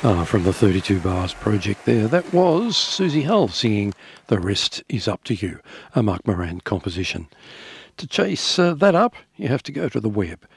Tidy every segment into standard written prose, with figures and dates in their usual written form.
From the 32 Bars project there, that was Susie Hull singing The Rest Is Up to You, a Mark Moran composition. To chase that up, you have to go to the web.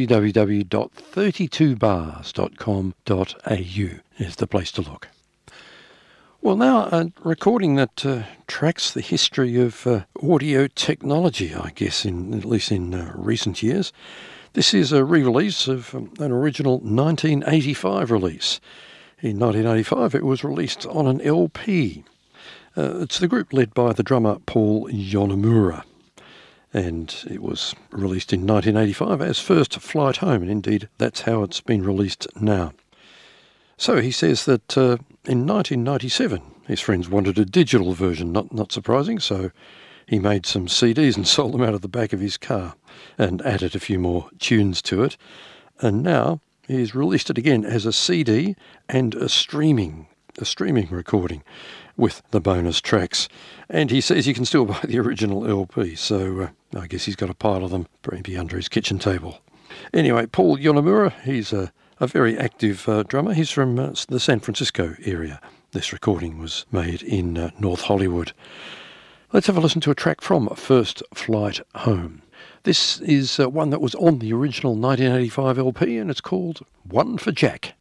www.32bars.com.au is the place to look. Well, now, a recording that tracks the history of audio technology, I guess, at least in recent years. This is a re-release of an original 1985 release. In 1985, it was released on an LP. It's the group led by the drummer Paul Yonemura, and it was released in 1985 as First Flight Home, and indeed that's how it's been released now. So he says that in 1997, his friends wanted a digital version, not surprising, so he made some CDs and sold them out of the back of his car and added a few more tunes to it, and now he's released it again as a CD and a streaming recording with the bonus tracks. And he says you can still buy the original LP, so I guess he's got a pile of them maybe under his kitchen table. Anyway, Paul Yonemura, he's a very active drummer. He's from the San Francisco area. This recording was made in North Hollywood. Let's have a listen to a track from First Flight Home. This is one that was on the original 1985 LP, and it's called One for Jack.